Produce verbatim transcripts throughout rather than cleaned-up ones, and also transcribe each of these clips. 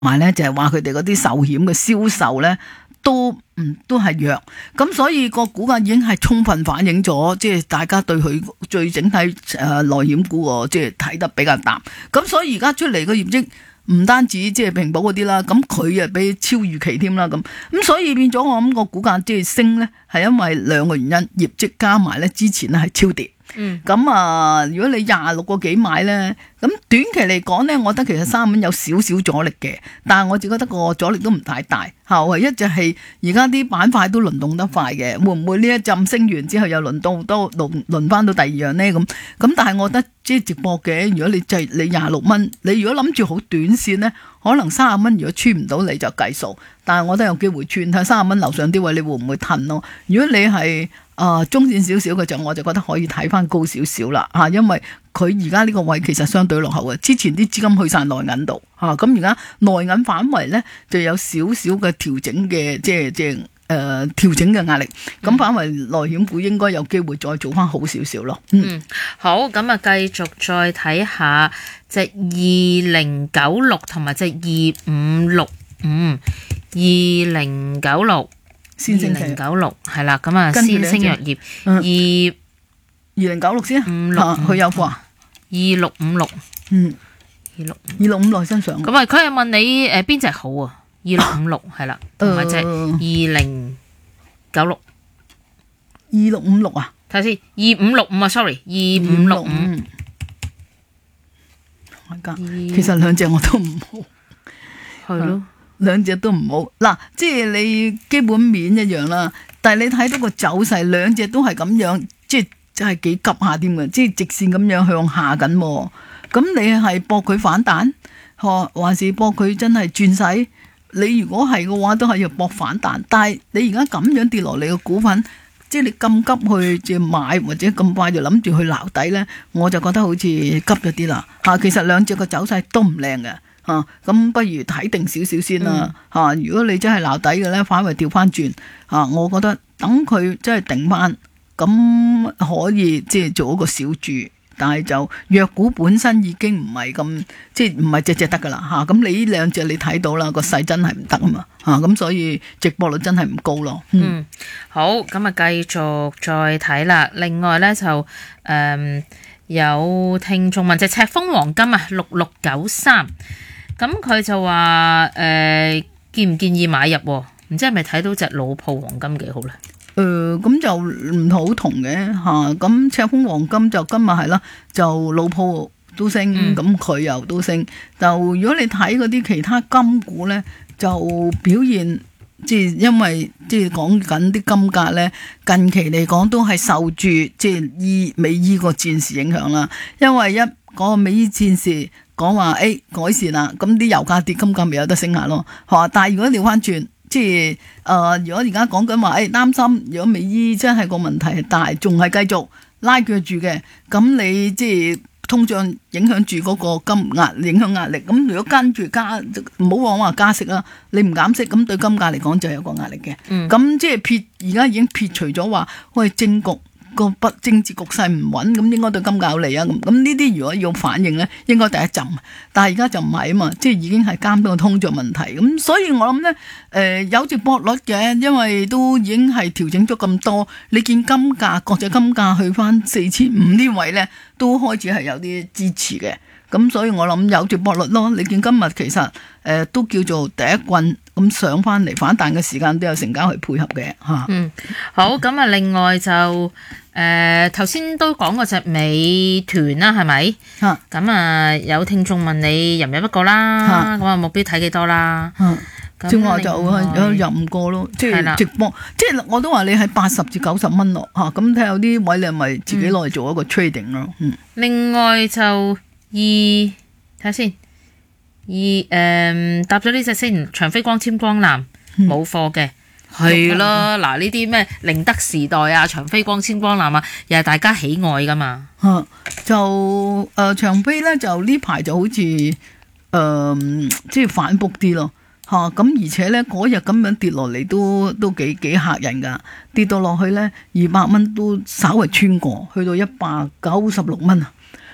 埋咧就係話佢哋嗰啲壽險嘅銷售咧都嗯都係弱，咁所以個股價已經係充分反映咗，即係大家對佢最整體誒內險股個即係睇得比較淡，咁所以而家出嚟個業績唔單止即係平保嗰啲啦，咁佢啊比超預期添啦，咁咁所以變咗我諗個股價即係升咧，係因為兩個原因，業績加埋咧之前咧係超跌。嗯，咁啊，如果你廿六個幾買咧，咁短期嚟講咧，我覺得其實三蚊有少少阻力嘅，但係我只覺得個阻力都唔太大嚇。唯一就係而家啲板塊都輪動得快嘅，會唔會呢一陣升完之後又輪到都輪輪翻到第二樣咧？咁咁，但係我覺得即係直播嘅，如果你就係你廿六蚊，你如果諗住好短線咧，可能三十蚊如果穿唔到你就計數，但係我覺得有機會穿，睇三十蚊樓上啲位你會唔會褪咯？如果你係啊、呃，中線少少嘅就我就覺得可以睇翻高少少啦嚇，因為佢而家呢個位其實相對落後嘅，之前啲資金去晒內銀度嚇，咁而家內銀範圍咧就有少少嘅調整嘅，即係即係誒調整嘅壓力，咁範圍內險股應該有機會再做翻好少少咯。嗯， 嗯好，咁啊繼續再睇下隻二零九六同埋隻二五六五，二零九六。二零九六係啦，咁啊先升藥業二二零九六先五六佢有貨啊， 二六五六， 嗯， 二六二六五六身上， 咁啊佢係問你誒邊隻好啊？二六五六係啦，同埋隻二零九六， 二六五六啊， 睇下先，二五六五啊 ，sorry， 二五六五， 其實兩隻我都唔好， 係咯。 兩隻都唔好嗱，即係你基本面一樣啦，但係你睇到個走勢，兩隻都係咁樣，即係真係幾急下添嘅，即係直線咁樣向下緊。咁你係搏佢反彈，呵，還是搏佢真係轉勢？你如果係嘅話，都係要搏反彈。但係你而家咁樣跌落嚟嘅股份，即係你咁急去即係買，或者咁快就諗住去撈底咧，我就覺得好似急咗啲啦。嚇，其實兩隻個走勢都唔靚嘅。嚇，咁、啊、不如睇定少少先啦。嚇、嗯啊，如果你真係撈底嘅咧，反為調翻轉。嚇、啊，我覺得等佢真係定翻，咁可以即係做一個小注。但係就藥股本身已經唔係咁，即係唔係隻隻得噶啦。嚇、啊，咁你呢兩隻你睇到啦，個勢真係唔得啊嘛。嚇，咁所以直播率真係唔高咯。嗯， 嗯好，咁啊繼續再睇啦。另外咧就誒。嗯有聽眾問隻赤峰黃金啊，六六九三，咁佢就話誒、呃、建唔建議買入？唔知係咪睇到隻老鋪黃金幾好咧？ 誒、呃，咁就唔好同嘅嚇。咁、啊、赤峰黃金就今日係啦，就老鋪都升，咁佢、嗯、又都升。就如果你睇嗰啲其他金股咧，就表現。即係因為即係講緊啲金價咧，近期嚟講都係受住即係伊美伊個戰事影響啦。因為一嗰個美伊戰事講話誒改善啦，咁啲油價跌，金價咪有得升下咯。嚇！但係如果調翻轉，即係誒、呃，如果而家講緊話誒擔心，如果美伊真係個問題係大，仲係繼續拉鋸住嘅，咁你即係。通脹影響住嗰個金壓，影響壓力。咁如果跟住加，唔好講話加息啦，你唔減息，咁對金價嚟講就有個壓力嘅。咁、嗯、即係撇，而家已經撇除咗話，喂政局個不政治局勢唔穩，咁應該對金價有利啊。咁咁呢啲如果要反應咧，應該第一陣。但係而家就唔係啊嘛，即係已經係監到通脹問題。咁所以我諗咧，誒、呃、有值博率嘅，因為都已經係調整咗咁多。你見金價國際金價去翻四千五呢位咧，都開始係有啲支持嘅。咁所以我諗有值博率咯。你見今日其實誒、呃、都叫做第一棍咁上翻嚟反彈嘅時間都有成交去配合嘅嚇。 嗯，好，咁啊，另外就誒頭先都講過隻美團啦，係咪？嚇，咁啊有聽眾問你入唔入不過啦？咁啊目標睇幾多啦？嗯， 正話就有入唔過咯，即係直播，即係我都話你喺八十至九十蚊咯嚇。咁睇下有啲位你係咪自己攞嚟做一個 trading 咯？嗯， 另外就二睇下先。二誒搭咗呢隻先，長飛光纖光纜冇貨嘅，係咯，嗱呢啲咩寧德時代啊、長飛光纖光纜啊，又係大家喜愛噶嘛。 嚇、啊、就誒、呃、長飛咧，就呢排就好似誒、呃、即係反覆啲咯嚇。咁、啊、而且咧嗰日咁樣跌落嚟都都幾幾嚇人㗎，跌到落去咧二百蚊都稍微穿過，去到一百九十六蚊啊。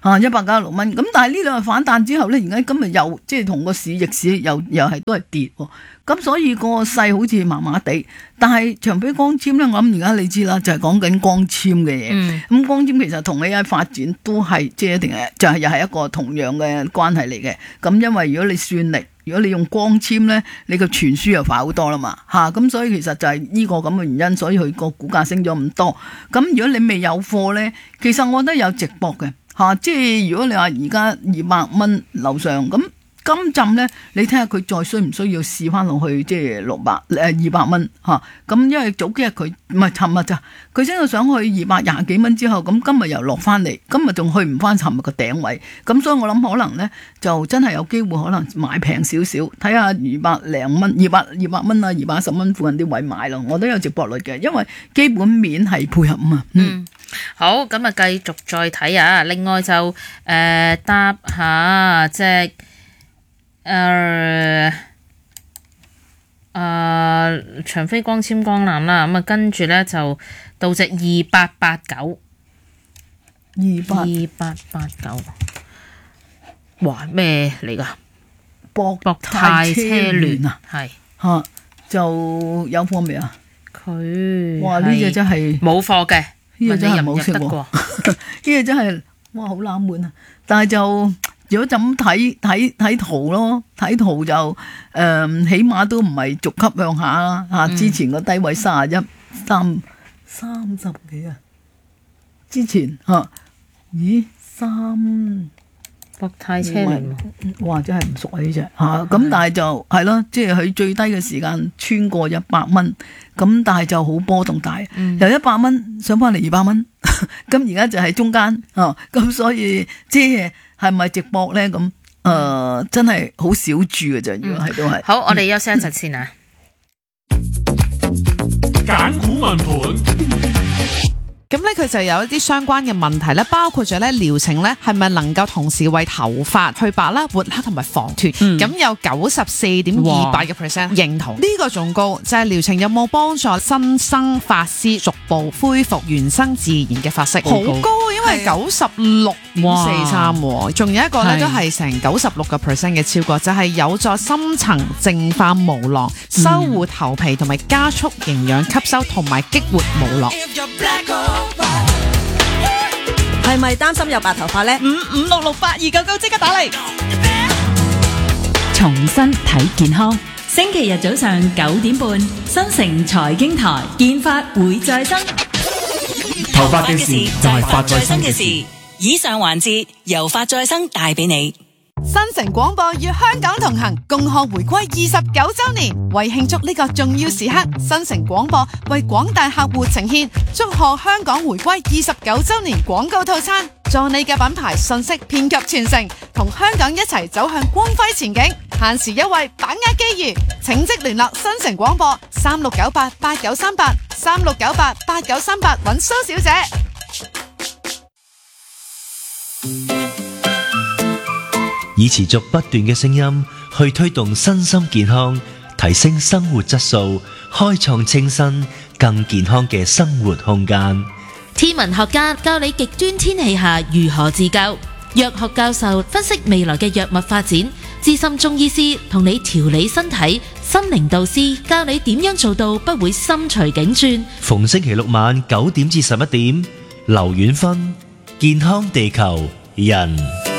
嚇一百九十六蚊。咁但係呢兩日反彈之後咧，而家今日又即係同個市逆市又又係都係跌喎。咁所以個勢好似麻麻地。但係長飛光纖咧，我諗而家你知啦，就係講緊光纖嘅嘢。咁、嗯、光纖其實同 A I 發展都係即係一定係就係又係一個同樣嘅關係嚟嘅。咁因為如果你算力，如果你用光纖咧，你個傳輸又快好多啦嘛，嚇、啊、咁所以其實就係呢個咁嘅原因，所以佢個股價升咗咁多。咁如果你未有貨咧，其實我覺得有直播嘅嚇，即係如果你話而家二百蚊樓上咁。今浸咧，你睇下佢再需唔需要試翻落去，即係六百誒二百蚊嚇。咁、啊、因為早幾日佢唔係尋日咋，佢升到上去二百廿幾蚊之後，咁今日又落翻嚟，今日仲去唔翻尋日個頂位。咁所以我諗可能咧就真係有機會可能買平少少，睇下二百零蚊、二百二百蚊啊、二百一十蚊附近啲位買咯。我都有直播率嘅，因為基本面係配合啊嘛。嗯， 嗯好，咁啊繼續再睇啊。另外就誒、呃、答下即係。誒誒、呃呃、長飛光纖光纜啦，咁啊跟住咧就到隻二八八九， 二八二八八九，哇咩嚟㗎？ 博博泰車聯啊， 係嚇、啊、就有貨未啊？ 佢哇呢隻真係冇貨嘅， 呢隻真係冇食得喎，呢隻真係哇好冷門啊！但係就如果就咁睇睇睇圖咯，睇圖就誒、呃，起碼都唔係逐級向下啦嚇。之前個低位三十一三三十幾啊，之前嚇、啊，咦三博泰車聯， 哇真係唔熟啊呢隻嚇。咁但係就係咯，即係佢最低嘅時間穿過一百蚊，咁但係就好波動大，嗯、由一百蚊上翻嚟二百蚊，咁而家就喺中間嚇，咁、啊、所以即係。係咪直播咧？咁誒、呃，真係好少注嘅啫。如果係都係。 好，我哋休息一陣先啊。 揀股問盤。咁咧佢就有一啲相關嘅問題咧，包括咗咧療程咧係咪能夠同時為頭髮去白啦、活黑同埋防脫？咁、嗯、有九十四點二八嘅 percent 認同。呢個仲高就係、是、療程有冇幫助新生髮絲逐步恢復原生自然嘅髮色？好高，因為九十六點四三，仲有一個咧都係成九十六個 percent 嘅超過，就係、是、有助深層淨化毛囊、修護頭皮同埋加速營養吸收同埋激活毛囊。 係咪擔心有白頭髮呢？ 五五六六八二九九即刻打嚟！ 重新睇健康，星期日早上九點半，新城財經台，健髮會再生。 頭髮嘅事就係髮再生嘅事。 以上環節由髮再生帶俾你。 新城廣播與香港同行，共賀回歸二十九周年。為慶祝呢個重要時刻，新城廣播為廣大客戶呈現祝賀香港回歸二十九周年廣告套餐，助你嘅品牌信息遍及全城，同香港一齊走向光輝前景。限時優惠，把握機遇，請即聯絡新城廣播三六九八八九三八三六九八八九三八揾蘇小姐。 以持續不斷嘅聲音去推動身心健康，提升生活質素，開創清新更健康嘅生活空間。 天文學家教你極端天氣下如何自救，藥學教授分析未來嘅藥物發展，資深中醫師同你調理身體，心靈導師教你點樣做到不會心隨境轉。 逢星期六晚九點至十一點，劉遠芬健康地球人。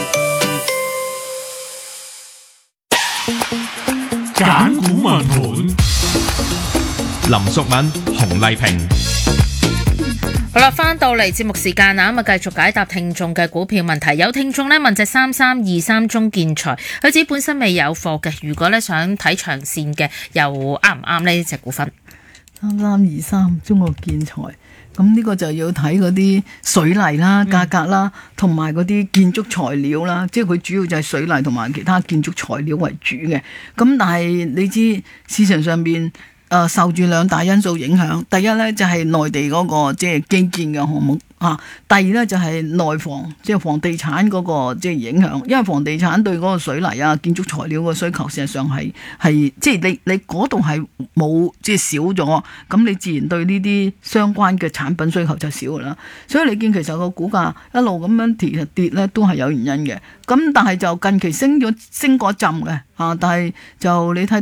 揀股問盤，林淑敏、洪麗萍。 好啦，翻到嚟節目時間啊，咁啊繼續解答聽眾嘅股票問題。有聽眾咧問隻三三二三中建材，佢自己本身未有貨嘅，如果咧想睇長線嘅，又啱唔啱呢隻股份？ 三三二三中國建材，咁呢個就要睇嗰啲水泥啦、價格啦，同埋嗰啲建築材料啦，即係佢主要就係水泥同埋其他建築材料為主嘅。咁但係你知市場上邊。誒、 誒受住兩大因素影響。第一咧就係內地嗰個即係基建嘅項目啊，第二咧就係內房，即係房地產嗰個即係影響。因為房地產對嗰個水泥啊、建築材料嘅需求，事實上係係即係你你嗰度係冇即係少咗，咁你自然對呢啲相關嘅產品需求就少啦。所以你見其實個股價一路咁樣跌跌咧，都係有原因嘅。咁但係就近期升咗升嗰陣嘅啊，但係就你睇。